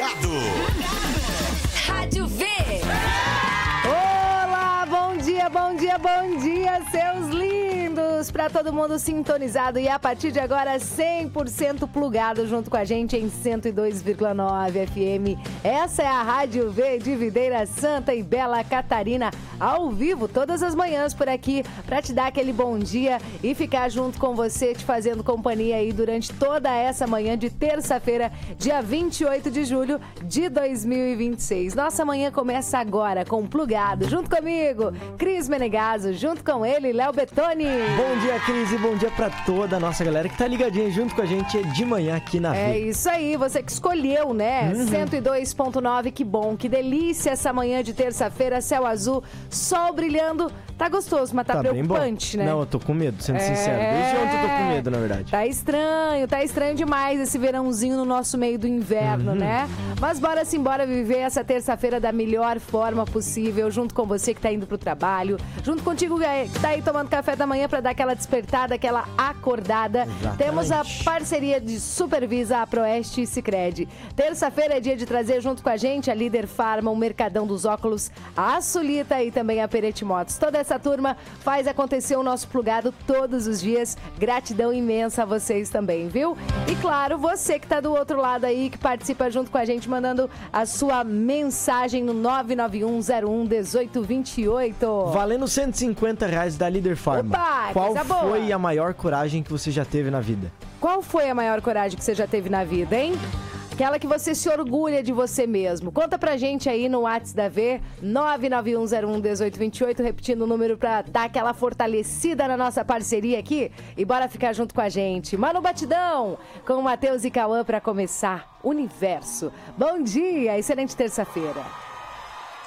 Plugado. Rádio V. Olá, bom dia, bom dia, bom dia, seus lindos! Pra todo mundo sintonizado e a partir de agora 100% plugado junto com a gente em 102,9 FM. Essa é a Rádio V de Videira Santa e Bela Catarina, ao vivo todas as manhãs por aqui, pra te dar aquele bom dia e ficar junto com você, te fazendo companhia aí durante toda essa manhã de terça-feira, dia 28 de julho de 2026. Nossa manhã começa agora com Plugado, junto comigo, Cris Menegaso, junto com ele, Léo Bettoni. Bom dia, Cris, e bom dia pra toda a nossa galera que tá ligadinha junto com a gente de manhã aqui na É V. isso aí, você que escolheu, né? 102.9, que bom, que delícia essa manhã de terça-feira, céu azul, sol brilhando. Tá gostoso, mas tá bem bom. preocupante, né? Não, eu tô com medo, sendo sincero. Desde ontem eu tô com medo, na verdade. Tá estranho demais esse verãozinho no nosso meio do inverno, né? Mas bora sim, bora viver essa terça-feira da melhor forma possível, junto com você que tá indo pro trabalho, junto contigo que tá aí tomando café da manhã pra dar aquela despertada, aquela acordada. Exatamente. Temos a parceria de Supervisa, a Proeste e Sicredi. Terça-feira é dia de trazer junto com a gente a Líder Farma, o Mercadão dos Óculos, a Sulita e também a Perete Motos. Toda essa turma faz acontecer o nosso plugado todos os dias. Gratidão imensa a vocês também, viu? E claro, você que tá do outro lado aí, que participa junto com a gente, mandando a sua mensagem no 991011828. Valendo R$150 da Líder Farma. Opa, qual coisa boa. foi a maior coragem que você já teve na vida? Qual foi a maior coragem que você já teve na vida, hein? Aquela que você se orgulha de você mesmo. Conta pra gente aí no WhatsApp da V, 991011828, repetindo o número pra dar aquela fortalecida na nossa parceria aqui. E bora ficar junto com a gente. Mano Batidão, com o Matheus e Cauã pra começar. Universo. Bom dia, excelente terça-feira.